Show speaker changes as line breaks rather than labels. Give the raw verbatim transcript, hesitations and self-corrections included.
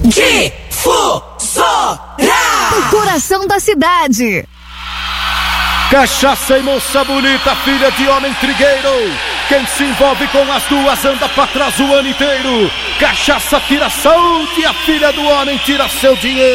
Difusora,
o coração da cidade.
Cachaça e moça bonita, filha de homem trigueiro. Quem se envolve com as duas anda pra trás o ano inteiro. Cachaça tira saúde, a filha do homem tira seu dinheiro.